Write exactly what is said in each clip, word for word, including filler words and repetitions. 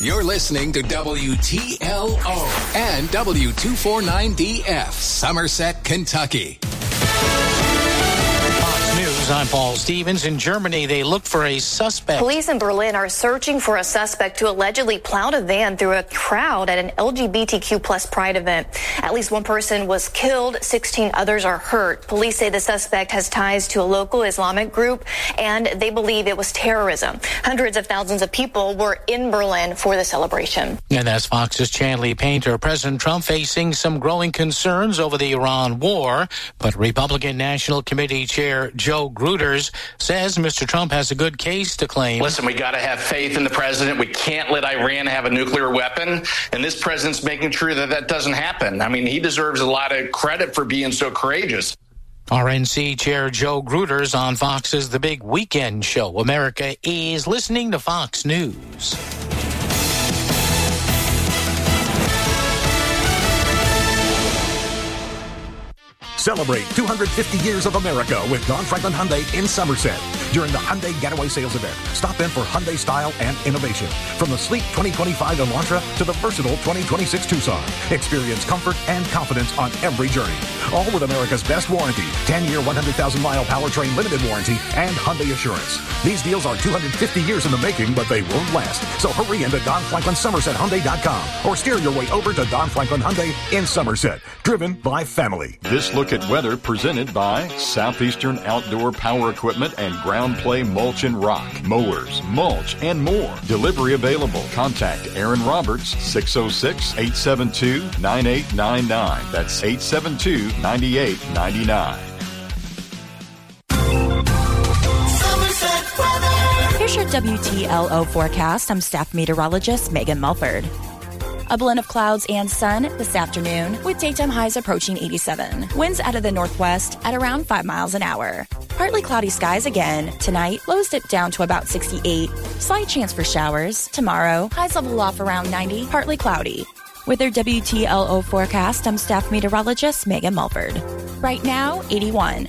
You're listening to W T L O and W two forty-nine D F, Somerset, Kentucky. News, I'm Paul Stevens. In Germany, they look for a suspect. Police in Berlin are searching for a suspect who allegedly plowed a van through a crowd at an L G B T Q plus pride event. At least one person was killed, sixteen others are hurt. Police say the suspect has ties to a local Islamic group, and they believe it was terrorism. Hundreds of thousands of people were in Berlin for the celebration. And that's Fox's Chanley Painter. President Trump facing some growing concerns over the Iran war, but Republican National Committee Chair Joe Gruters says Mister Trump has a good case to claim. Listen, we got to have faith in the president. We can't let Iran have a nuclear weapon. And this president's making sure that that doesn't happen. I mean, he deserves a lot of credit for being so courageous. R N C Chair Joe Gruters on Fox's The Big Weekend Show. America is listening to Fox News. Celebrate two hundred fifty years of America with Don Franklin Hyundai in Somerset. During the Hyundai Getaway Sales Event, stop in for Hyundai style and innovation. From the sleek twenty twenty-five Elantra to the versatile twenty twenty-six Tucson. Experience comfort and confidence on every journey. All with America's best warranty, ten-year, one hundred thousand mile powertrain limited warranty, and Hyundai Assurance. These deals are two hundred fifty years in the making, but they won't last. So hurry into Don Franklin Somerset Hyundai dot com or steer your way over to Don Franklin Hyundai in Somerset. Driven by family. This look at weather presented by Southeastern Outdoor Power Equipment and Ground Play Mulch and Rock, Mowers, Mulch, and more. Delivery available. Contact Aaron Roberts, six oh six, eight seven two, nine eight nine nine. That's eight seven two, nine eight nine nine. Here's your W T L O forecast. I'm staff meteorologist Megan Mulford. A blend of clouds and sun this afternoon with daytime highs approaching eighty-seven. Winds out of the northwest at around five miles an hour. Partly cloudy skies again. Tonight, lows dip down to about sixty-eight. Slight chance for showers. Tomorrow, highs level off around ninety. Partly cloudy. With their W T L O forecast, I'm staff meteorologist Megan Mulford. Right now, eighty-one.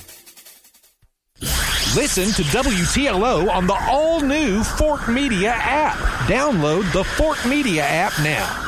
Listen to W T L O on the all-new Fork Media app. Download the Fork Media app now.